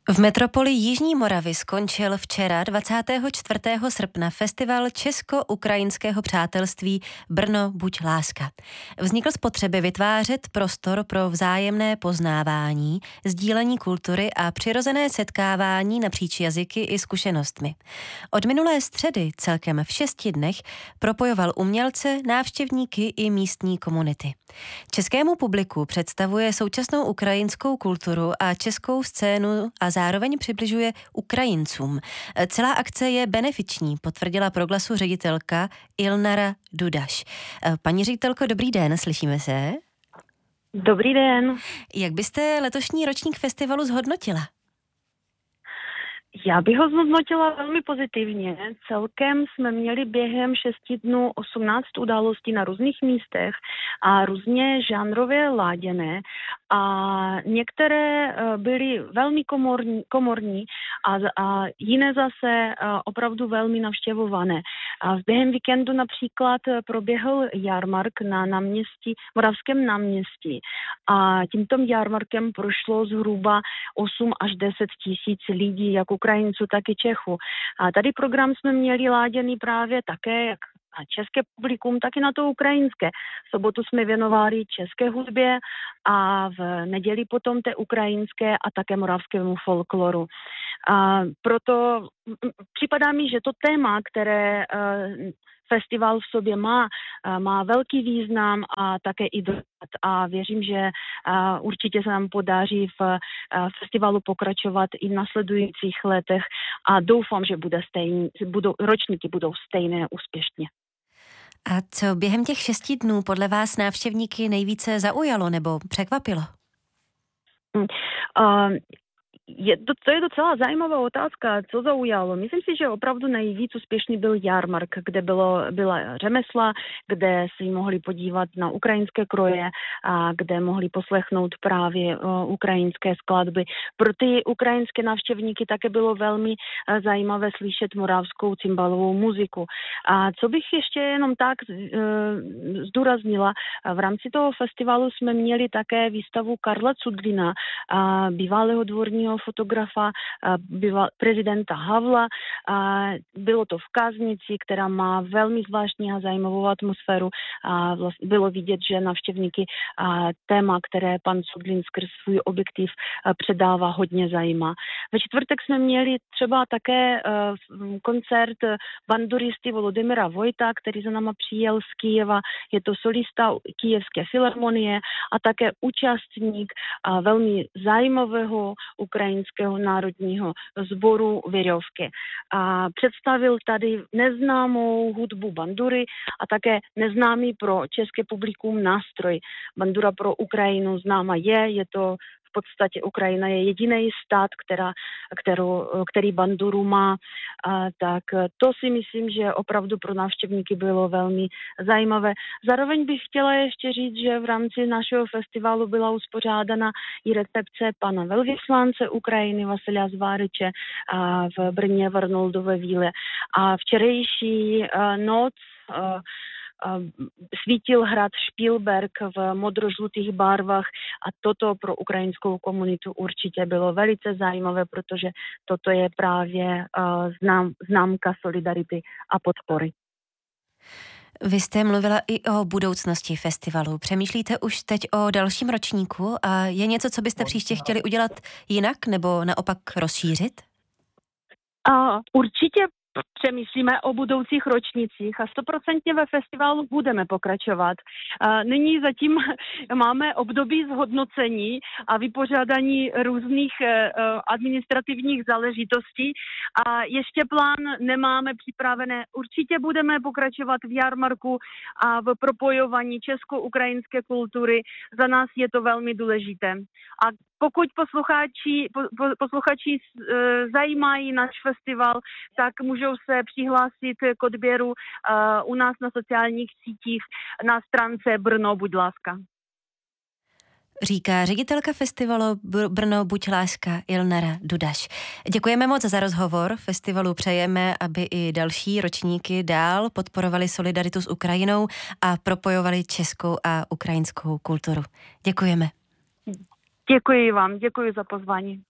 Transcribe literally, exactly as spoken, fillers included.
V metropoli Jižní Moravy skončil včera dvacátého čtvrtého srpna festival Česko-ukrajinského přátelství Brno buď láska. Vznikl z potřeby vytvářet prostor pro vzájemné poznávání, sdílení kultury a přirozené setkávání napříč jazyky i zkušenostmi. Od minulé středy celkem v šesti dnech propojoval umělce, návštěvníky i místní komunity. Českému publiku představuje současnou ukrajinskou kulturu a českou scénu a zároveň přibližuje Ukrajincům. Celá akce je benefiční, potvrdila pro Glasu ředitelka Ilnara Dudaš. Paní ředitelko, dobrý den, slyšíme se? Dobrý den. Jak byste letošní ročník festivalu zhodnotila? Já bych ho zhodnotila velmi pozitivně. Celkem jsme měli během šesti dnů osmnáct událostí na různých místech a různě žánrově láděné. A některé byly velmi komorní, komorní a, a jiné zase opravdu velmi navštěvované. A v během víkendu například proběhl jarmark na náměstí, Moravském náměstí. A tímto jarmarkem prošlo zhruba osm až deset tisíc lidí, jak Ukrajinců, tak i Čechů. A tady program jsme měli láděný právě také jak na české publikum, tak i na to ukrajinské. V sobotu jsme věnovali české hudbě a v neděli potom té ukrajinské a také moravskému folkloru. A proto připadá mi, že to téma, které festival v sobě má, má velký význam a také i dopad. A věřím, že určitě se nám podaří v festivalu pokračovat i v nasledujících letech a doufám, že bude stejný, budou, ročníky budou stejné úspěšně. A co během těch šesti dnů podle vás návštěvníky nejvíce zaujalo nebo překvapilo? Uh, Je, to, to je docela zajímavá otázka, co zaujalo. Myslím si, že opravdu nejvíc úspěšný byl jarmark, kde bylo, byla řemesla, kde si mohli podívat na ukrajinské kroje a kde mohli poslechnout právě uh, ukrajinské skladby. Pro ty ukrajinské návštěvníky také bylo velmi uh, zajímavé slyšet moravskou cymbalovou muziku. A co bych ještě jenom tak uh, zdůraznila, v rámci toho festivalu jsme měli také výstavu Karla Cudlina, uh, bývalého dvorního fotografa býval prezidenta Havla. Bylo to v Kaznici, která má velmi zvláštní a zajímavou atmosféru. Bylo vidět, že návštěvníky téma, které pan Cudlin skrz svůj objektiv předává, hodně zajímá. Ve čtvrtek jsme měli třeba také koncert banduristy Volodymyra Vojta, který za náma přijel z Kyjeva. Je to solista Kyjevské filharmonie a také účastník velmi zajímavého ukrajinského národního sboru Věřovky. A představil tady neznámou hudbu bandury a také neznámý pro české publikum nástroj. Bandura pro Ukrajinu známa je, je to v podstatě Ukrajina je jediný stát, která, kterou, který banduru má, a tak to si myslím, že opravdu pro návštěvníky bylo velmi zajímavé. Zároveň bych chtěla ještě říct, že v rámci našeho festivalu byla uspořádána i recepce pana velvyslance Ukrajiny Vasilja Zváryče v Brně v Arnoldové víle. A včerejší noc svítil hrad Špilberk v modrožlutých barvách a toto pro ukrajinskou komunitu určitě bylo velice zajímavé, protože toto je právě znám, známka solidarity a podpory. Vy jste mluvila i o budoucnosti festivalu. Přemýšlíte už teď o dalším ročníku a je něco, co byste příště chtěli udělat jinak nebo naopak rozšířit? A určitě přemýšlíme o budoucích ročnicích a stoprocentně ve festivalu budeme pokračovat. Nyní zatím máme období zhodnocení a vypořádání různých administrativních záležitostí a ještě plán nemáme připravené. Určitě budeme pokračovat v jarmarku a v propojování česko-ukrajinské kultury. Za nás je to velmi důležité. A pokud posluchači, po, posluchači e, zajímají náš festival, tak můžou se přihlásit k odběru e, u nás na sociálních sítích na stránce Brno buď láska. Říká ředitelka festivalu Brno buď láska Ilnara Dudaš. Děkujeme moc za rozhovor. Festivalu přejeme, aby i další ročníky dál podporovali solidaritu s Ukrajinou a propojovali českou a ukrajinskou kulturu. Děkujeme. Děkuji vám, děkuji za pozvání.